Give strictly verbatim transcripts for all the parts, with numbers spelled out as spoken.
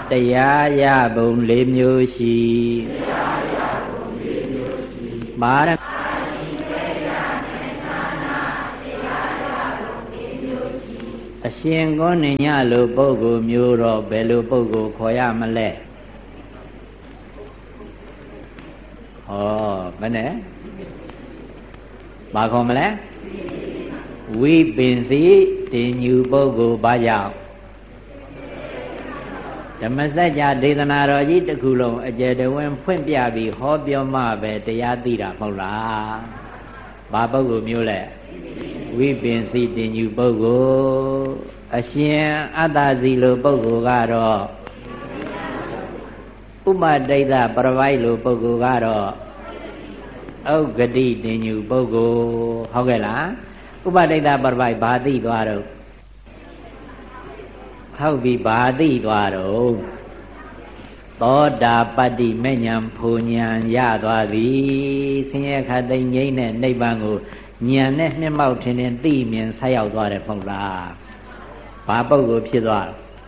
တရားရပုံလေးမျိုးရှိပါရအရှင်ကောနေညလိုပုဂ္ဂိုလ်မျိုးတော့ဘယ်လိုပုဂ္ဂိုလ်ခေါ်ရမလဲဟောမနဲ့ဘာခေါ်မလဲဝိပင်စီတင်ညူပုဂ္ဂိုလ်ဘာကြောင့်ဓမ္မစကြာဒေသနာတော်ကြီးတစ်ခုလုံးအကျယ်တဝင်းဖွင့်ပြပြီးဟောပြောမှပဲတရားသိတာမဟုတ်လားဘာပုဂ္ဂိုလ်မျိုးလဲဝိပင်စီတင်ညူပုဂ္ဂိုလ်အရှင်အတ္တစီလိုပုဂ္ဂိုလ်ကတော့ဥပဒိဋ္ဌပရဝိုက်လိုပုဂ္ဂိုလ်ကတော့ဥက္ကတိတင်ညူပုဂ္ဂိုလ်ဟုတ်ကဲ့လားဥပဒိဋ္ဌပရဝိုက်ဘာသိသွားတော့ဟုတ်ပြီဘာသိသွားတော့သောတာပတ္တိမေညာဖူညာရသွားပြီဆင်းရဲခတ်သိမ်းငြိမ်းတဲ့နိဗ္ဗာန်ကိုဉာဏ်နဲ့နှမောက်ထင်ထင်သိမြင်ဆက်ရောက်သွားတယ်မဟုတ်လားဘာပုဂ္ဂိုလ်ဖြစ်သွား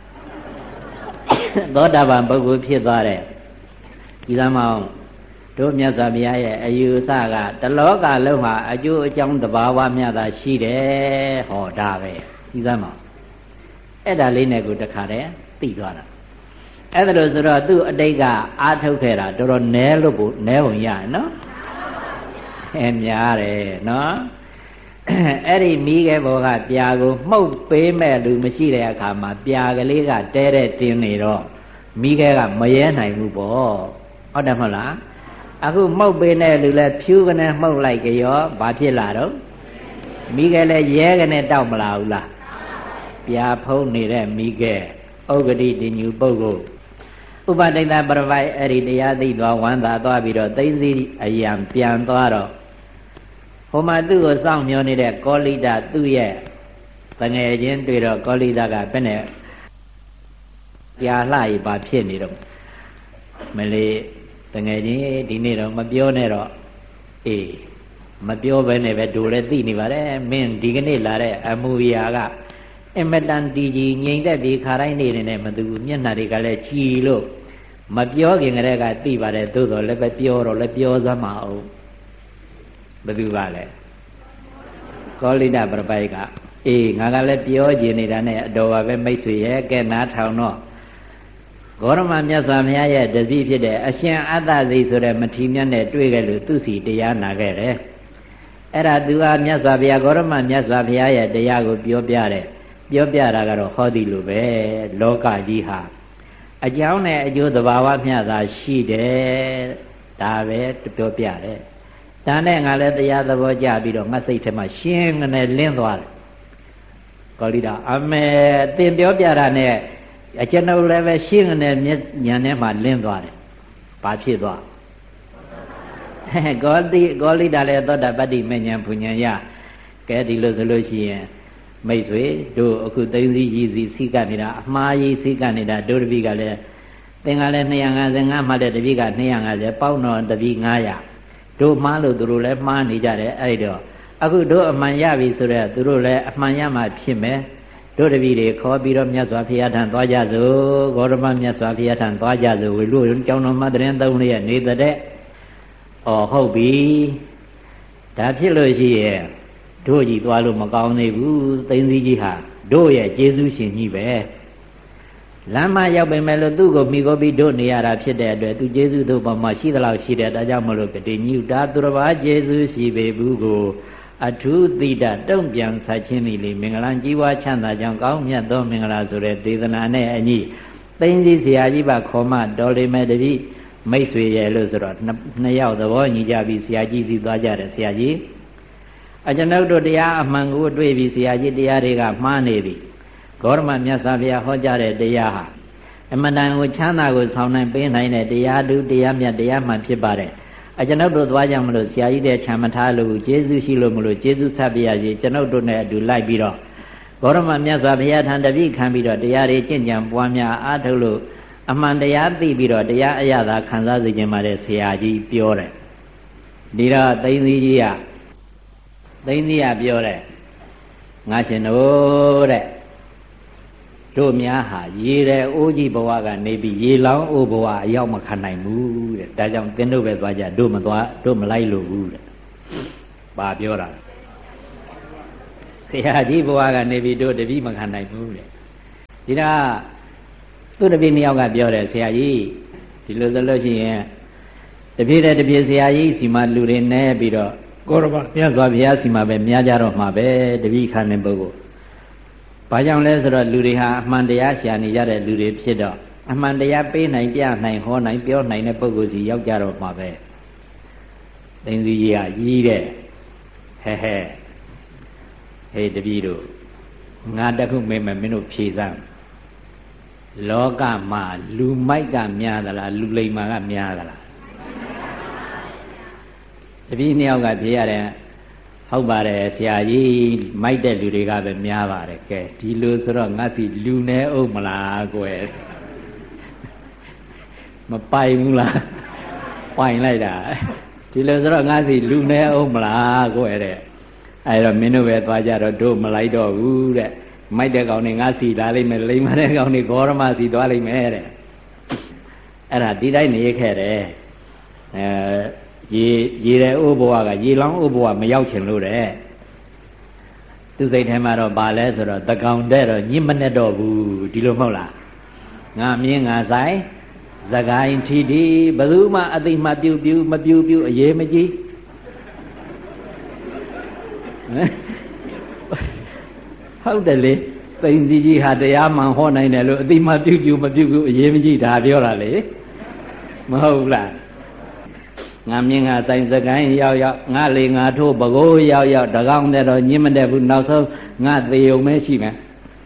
သောတာပန်ပုဂ္ဂိုလ်ဖြစ်သွားတယ်ဒီသမောင်းတို့မြတ်စွာဘုရားရဲ့အယူအဆကတလောကလုံးမှာအကျိုးအကြောင်းတဘာဝမြတ်သာရှိတယ်ဟောဒါပဲဒီသမောင်းအဲ့ဒါလေးနဲ့ကိုတခါတည်းသိသွားတာအဲ့ဒါလို့ဆိုတော့သူ့အတိတ်ကအာထုတ်ခဲ့တာတော်တော်နဲလို့ကိုနဲပုံရနော်အဲများတယ်နော်အဲ့ဒီမိခဲဘောကပြာကိုမှုတ်ပေးမဲ့လူမရှိတဲ့အခါမှာပြာကလေးကတဲတဲ့တင်းနေတော့မိခဲကမရဲနိုင်ဘူးပေါ့ဟုတ်တယ်မဟုတ်လားအခုမှုတ်ပေးတဲ့လူလဲဖြူကနေမှုတ်လိုက်ကြရောဘာဖြစ်လာတော့မိခဲလဲရဲကနေတောက်မလာဘူးလားပြာဖုံးနေတဲ့မိခဲဥက္ကတိတင်ညူပုဂ္ဂိုလ်ဥပဒိဋ္ဌပရဝိုက်အဲ့ဒီတရားသိသွားဝမ်းသာသွားပြီးတော့သိသိအယံပြန်သွားတော့ဟိုမှာသူ့ကိုစောင့်မျှော်နေတဲ့ကောလိဒသူ့ရဲ့တငယ်ချင်းတွေ့တော့ကောလိဒကဘယ်နဲ့ပြာလှရီပါဖြစ်နေတော့မလေးတငယ်ချင်းဒီနေ့တော့မပြောနဲ့တော့အေးမပြောဘဲနဲ့ပဲဒိုလည်းသိနေပါတယ်မင်းဒီကနေ့လာတဲ့အမူအရာကအင်မတန်တည်ကြည်ငြိမ်သက်ပြီးခါတိုင်းနေနေမသူမျက်နှာတွေကလည်းကြည်လို့မပြောခင်ကတည်းကသိပါတယ်သို့တော်လည်းပဲပြောတော့လည်းပြောစမ်းမအောင်ဘယ်သူကလဲကောလိဒပရပိုက်ကအေးငါကလည်းပြောကျင်နေတာနဲ့အတော်ပါပဲမိတ်ဆွေရဲ့ကဲနားထောင်တော့ဂေါရမမြတ်စွာဘုရားရဲ့တပည့်ဖြစ်တဲ့အရှင်အတ္တစီဆိုတဲ့မထီမြတ်နဲ့တွေ့ခဲ့လို့သူစီတရားနာခဲ့တယ်အဲ့ဒါသူဟာမြတ်စွာဘုရားဂေါရမမြတ်စွာဘုရားရဲ့တရားကိုပြောပြတယ်ပြောပြတာကတော့ဟောသည်လိုပဲလောကကြီးဟာအကြောင်းနဲ့အကျိုးသဘာဝမျှသာရှိတယ်ဒါပဲပြောပြတယ်ဒါနဲ့ငါလည်းတရားသဘောကျပြီးတော့ငါစိတ်ထဲမှာရှင်းနေလင်းသွားတယ်ကောလိဒအမေသင်ပြောပြတာနဲ့အကျွန်ုပ်လည်းပဲရှင်းနေမျက်ဉာဏ်ထဲမှာလင်းသွားတယ်ဘာဖြစ်သွားကောတိကောလိဒလည်းသောတာပတ္တိမေညာဘုညာယကဲဒီလိုဆိုလို့ရှိရင်မိတ်ဆွေတို့အခုသိသိကြီးစီစိကနေတာအမှားကြီးစိကနေတာတို့တပည့်ကလည်းသင်္ကလည်းနှစ်ရာငါးငါးမှတဲ့တပည့်ကနှစ်ရာငါးပေါင်းတော့တပည့်ငါးရာတို့မှားလို့သူတို့လည်းမှားနေကြတယ်အဲ့တော့အခုတို့အမှန်ရပြီဆိုတော့သူတို့လည်းအမှန်ရမှဖြစ်မယ်တို့တပည့်တွေခေါ်ပြီးတော့မြတ်စွာဘုရားထံသွားကြစို့ဂေါရမမြတ်စွာဘုရားထံသွားကြစို့ဝေလို့ကျောင်းတော်မှာတရင်သုံးလေးရနေတဲ့ဩဟုတ်ပြီဒါဖြစ်လို့ရှိရဲ့တို့ကြီးသွားလို့မကောင်းသေးဘူးသိန်းစည်းကြီးဟာတို့ရဲ့ကျေးဇူးရှင်ကြီးပဲလမ်းမရောက်ပေမဲ့လို့သူ့ကိုမိကိုပြီးတို့နေရတာဖြစ်တဲ့အတွက်သူကျေးဇူးတို့ပေါ်မှာရှိသလောက်ရှိတယ်ဒါကြောင့်မလို့ကတိညုတာသူတစ်ပါးကျေးဇူးရှိပေဘူးကိုအထူးသိတတုံ့ပြန်ဆက်ခြင်းသည်လေမင်္ဂလာကြီးပွားချမ်းသာကြောင်းကောင်းမြတ်သောမင်္ဂလာဆိုတဲ့ဒေသနာနဲ့အညီသိန်းစည်းဆရာကြီးပါခေါ်မှတော်လိမ့်မယ်တပည့်မိတ်ဆွေရဲ့လို့ဆိုတော့နှစ်ယောက်သဘောညီကြပြီးဆရာကြီးစီသွားကြတယ်ဆရာကြီးအကျွန်ုပ်တို့တရားအမှန်ကိုတွေ့ပြီးဆရာကြီးတရားတွေကမှားနေပြီဂေါရမမြတ်စွာဘုရားဟောကြားတဲ့တရားဟာအမှန်တန်ကိုချမ်းသာကိုဆောင်နိုင်ပေးနိုင်တဲ့တရားတူတရားမြတ်တရားမှန်ဖြစ်ပါတယ်အကျွန်ုပ်တို့သွားကြမလို့ဆရာကြီးတဲ့ခြံမထားလို့ကျေးဇူးရှိလို့မလို့ကျေးဇူးဆက်ပြရစီကျွန်ုပ်တို့နဲ့အတူလိုက်ပြီးတော့ဂေါရမမြတ်စွာဘုရားထံတပည့်ခံပြီးတော့တရားတွေကျင့်ကြံပွားများအားထုတ်လို့အမှန်တရားသိပြီးတော့တရားအရသာခံစားစေခြင်းပါတယ်ဆရာကြီးပြောတယ်ဒီတော့သိသိကြီးကသိသိကပြောတယ်ငါရှင်တို့တဲ့တို့များဟာရေတဲ့အိုးကြီးဘဝကနေပြီးရေလောင်းအိုးဘဝအရောက်မခံနိုင်ဘူးတဲ့ဒါကြောင့်သင်တို့ပဲသွားကြတို့မသွားတို့မလိုက်လို့ဘူးတဲ့ဘာပြောတာဆရာကြီးဘဝကနေပြီးတို့တပည့်မခံနိုင်ဘူးတဲ့ဒီတော့သူ့တပည့်နှစ်ယောက်ကပြောတယ်ဆရာကြီးဒီလိုဆိုလို့ရှိရင်တပည့်တဲ့တပည့်ဆရာကြီးစီမှာလူတွေနဲပြီးတော့ကိုရမမြတ်စွာဘုရားစီမှာပဲများကြတော့မှာပဲတပည့်ခံတဲ့ပုဂ္ဂိုလ်ဘာကြောင့်လဲဆိုတော့လူတွေဟာအမှန်တရားရှာနေကြတဲ့လူတွေဖြစ်တော့အမှန်တရားပေးနိုင်ပြနိုင်ဟောနိုင်ပြောနိုင်တဲ့ပုဂ္ဂိုလ်စီရောက်ကြတော့မှာပဲသိသိကြီးကကြီးတဲ့ဟဲဟဲဟေးတပည့်တို့ငါတခုမေးမယ်မင်းတို့ဖြေစမ်းလောကမှာလူမိုက်ကများသလားလူလိမ္မာကများသလားတပည့်နှစ်ယောက်ကဖြေရတယ်ဟုတ်ပါတယ်ဆရာကြီးမိုက်တဲ့လူတွေကပဲများပါတယ်ကဲဒီလိုဆိုတော့ငါစီလူနေအောင်မလားကွယ်မပိုင်ဘူးလားပိုင်လိုက်တာဒီလိုဆိုတော့ငါစီလူနေအောင်မလားကွယ်တဲ့အဲ့တော့မင်းတို့ပဲသွားကြတော့တို့မလိုက်တော့ဘူးတဲ့မိုက်တဲ့ကောင်တွေငါစီလာလိမ့်မယ်လိမ္မာတဲ့ကောင်တွေဂေါရမစီသွားလိမ့်မယ်တဲ့အဲ့ဒါဒီတိုင်းနေခဲ့တယ်အဲရေရေတဲ့ဥဘဝကရေလောင်းဥဘဝမရောက်ချင်လို့တဲ့သူစိတ်ထဲမှာတော့ဘာလဲဆိုတော့တကောင်တဲ့တော့ညစ်မနဲ့တော့ဘူးဒီလိုမဟုတ်လားငါမြင်းငါဆိုင်သကိုင်းထီထီဘယ်သူမှအသိမှပြုတ်ပြုတ်မပြုတ်ပြုတ်အရေးမကြီးဟုတ်တယ်လေသိင်ကြီးကြီးဟာတရားမှန်ဟောနိုင်တယ်လို့အသိမှပြုတ်ပြုတ်မပြုတ်ပြုတ်အရေးမကြီးဒါပြောတာလေမဟုတ်လားငါမြင်ငါဆိုင်စကိုင်းရောက်ရောက်ငါလေငါထိုးပကိုးရောက်ရောက်တကောင်တဲ့တော့ညင်မတဲ့ဘူးနောက်ဆုံးငါသေုံမဲရှိမယ်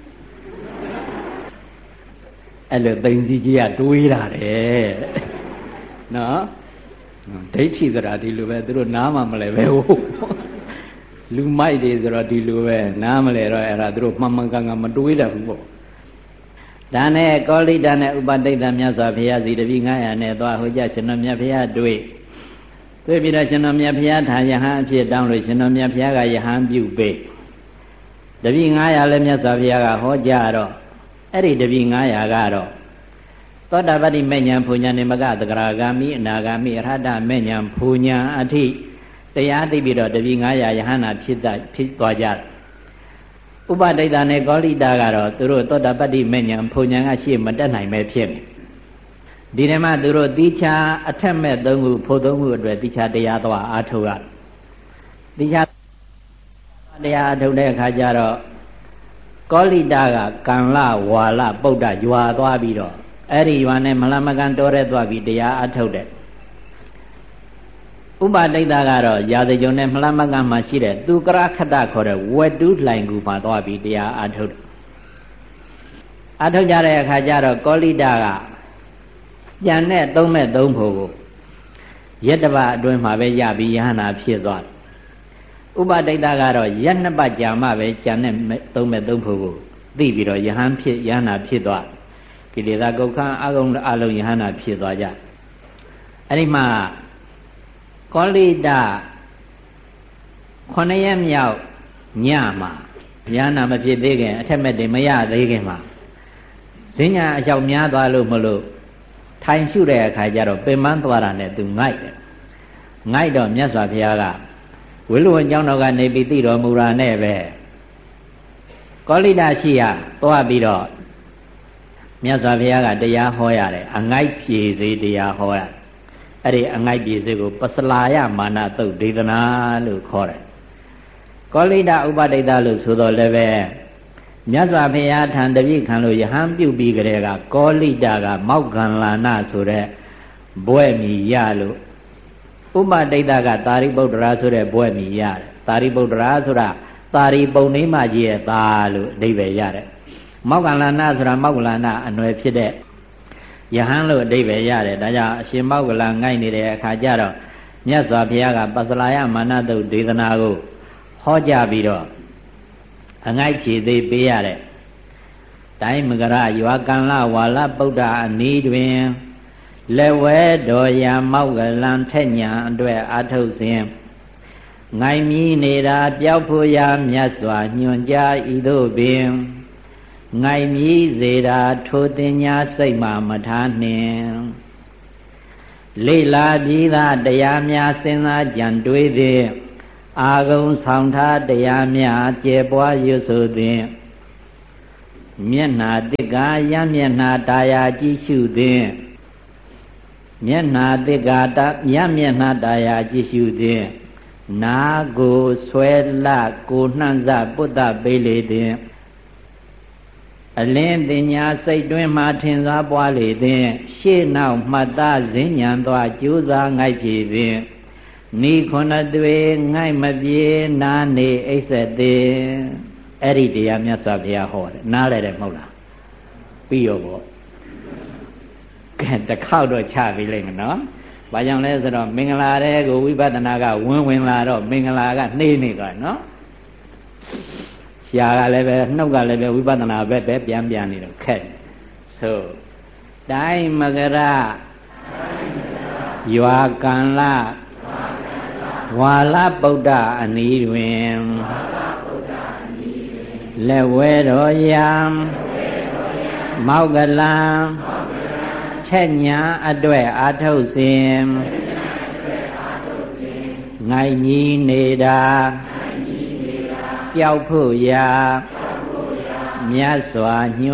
အဲ့လိုသိင်ကြီးကြီးကတွေးတာတယ်နော်ဒိဋ္ဌိဆိုတာဒီလိုပဲသူတို့နားမှမလဲပဲဟုတ်လူမိုက်တွေဆိုတော့ဒီလိုပဲနားမလဲတော့အဲ့ဒါသူတို့မှန်မှန်ကန်ကန်မတွေးတတ်ဘူးပေါ့ဒါနဲ့ကောလိတနဲ့ဥပတိတ်တမြတ်စွာဘုရားစီတပည့်ငါးရာနဲ့သွားဟိုကြရှင်တော်မြတ်ဘုရားတွေ့တွေ့ပြီးတော့ရှင်တော်မြတ်ဘုရားထာယဟန်အဖြစ်တောင်းလို့ရှင်တော်မြတ်ဘုရားကယဟန်ပြုပေးတပည့်ငါးရာလည်းမြတ်စွာဘုရားကဟောကြားတော့အဲ့ဒီတပည့်ငါးရာကတော့သောတာပတ္တိမေညာဖွညာနေမကသဂရာဂာမိအနာဂာမိအရဟတမေညာဖွညာအထိတရားသိပြီးတော့တပည့်ငါးရာယဟန္တာဖြစ်တာဖြစ်သွားကြဥပဒိတနဲ့ကောလိတာကတော့သူတို့သောတာပတ္တိမေညာဖွညာကရှေ့မတက်နိုင်ပဲဖြစ်နေဒီထဲမှာသူတို့တိချာအထက်မဲ့သုံးခုဖို့သုံးခုအတွက်တိချာတရားသွားအားထုတ်ရတိချာတရားအားထုတ်တဲ့အခါကျတော့ကောလိတာကကံလဝါလပုဒ္ဒရွာသွားပြီးတော့အဲ့ဒီရွာနဲ့မလမကန်တော်ရဲသွားပြီးတရားအားထုတ်တဲ့ဥပဒိတကတော့ရာဇကြုံနဲ့မလမကန်မှာရှိတဲ့သူကရခတခေါ်တဲ့ဝတ္တုလှိုင်ကူမှာသွားပြီးတရားအားထုတ်တယ်အားထုတ်ကြတဲ့အခါကျတော့ကောလိတာကပြန်နဲ့သုံးမဲ့သုံးဖို့ကိုရက်တစ်ပတ်အတွင်းမှာပဲရပြီးယဟနာဖြစ်သွားတယ်ဥပဒိတကတော့ရက်နှစ်ပတ်ကြာမှပဲကြံနဲ့သုံးမဲ့သုံးဖို့ကိုသိပြီးတော့ယဟန်ဖြစ်ယဟနာဖြစ်သွားကိလေသာကုက္ခအကုံအလုံးယဟနာဖြစ်သွားကြအဲ့ဒီမှာကောလိတခုနှစ်ရက်မြောက်ညမှာယဟနာမဖြစ်သေးခင်အထက်မဲ့တွေမရသေးခင်မှာဈဉ္ညာအလျောက်များသွားလို့မလို့ထိုင်ရှုတဲ့အခါကျတော့ပင်မသွားတာနဲ့သူငိုက်တယ်ငိုက်တော့မြတ်စွာဘုရားကဝိလုဝံကျောင်းတော်ကနေပြီးသိတော်မူတာနဲ့ပဲကောလိတရှိရသွားပြီးတော့မြတ်စွာဘုရားကတရားဟောရတယ်အငိုက်ပြေစေတရားဟောရအဲ့ဒီအငိုက်ပြေစေကိုပစလာယမာနသုတ်ဒေသနာလို့ခေါ်တယ်ကောလိတဥပဒိတလို့ဆိုတော့လည်းပဲမြတ်စွာဘုရားထံတပည့်ခံလို့ယဟန်ပြုတ်ပြီးကြတဲ့ကကောလိတကမောက္ခံလာနဆိုတဲ့ဘွဲ့မြည်ရလို့ဥပဒိတကသာရိပုတ္တရာဆိုတဲ့ဘွဲ့မြည်ရတယ်သာရိပုတ္တရာဆိုတာသာရိပုဏ္ဏိမကြီးရဲ့သားလို့အဓိပ္ပာယ်ရတယ်မောက္ခံလာနဆိုတာမောက္ခလာနအနွယ်ဖြစ်တဲ့ယဟန်လို့အဓိပ္ပာယ်ရတယ်ဒါကြောင့်အရှင်မောက္ခလာငိုက်နေတဲ့အခါကျတော့မြတ်စွာဘုရားကပစလာယမာနသုတ်ဒေသနာကိုဟောကြားပြီးတော့အငိုက်ဖြေသေးပေးရတဲ့တိုင်းမကရရွာကံလဝါလပုဒ္ဒအနီးတွင်လက်ဝဲတော်ရာမောက်ကလံထက်ညာအတွက်အာထုတ်စဉ်ငိုင်မီနေတာပျောက်ဖို့ရာမြတ်စွာညွန်ကြားဤသို့ပင်ငိုင်မြည်စေတာထိုတင်ညာစိတ်မှမထားနှင့်လိလာပြီးသားတရားများစဉ်းစားကြံတွေးသည်အာဂုံဆောင်ထားတရားများကျေပွားရွတ်ဆိုသည်မျက်နာတိကာရမျက်နာတာယာကြည့်ရှုသည်မျက်နာတိကာတရမျက်နာတာယာကြည့်ရှုသည်နာကိုဆွဲလကိုနှံ့စပုတ္တပိလေသည်အလင်းပညာစိတ်တွင်မှထင်သာပွားလေသည်ရှေ့နောက်မှတ်သားဈဉ္ဉံသွားကြိုးစားငိုက်ပြေသည်နိခုနတွေငိုက်မပြေနာနေအိပ်ဆက်သည်အဲ့ဒီတရားမြတ်စွာဘုရားဟောတယ်နားလဲတယ်မဟုတ်လားပြီးရောပေါ့ကဲတစ်ခေါက်တော့ချပြီးလိမ့်မယ်နော်ဘာကြောင့်လဲဆိုတော့မင်္ဂလာတဲ့ကိုဝိပဿနာကဝင်ဝင်လာတော့မင်္ဂလာကနှေးနေသွားနော်ရှားကလည်းပဲနှုတ်ကလည်းပဲဝိပဿနာပဲပဲပြန်ပြန်နေတော့ခက်ဆိုတိုင်းမကရရွာကံလဝါလပုဒ္ဒအနီးတွင်လက်ဝဲတော်ယံမောက်ကလံထက်ညာအတွက်အာထုတ်စဉ်ငိုင်မြည်နေတာပျောက်ဖို့ရာမြတ်စွာညွ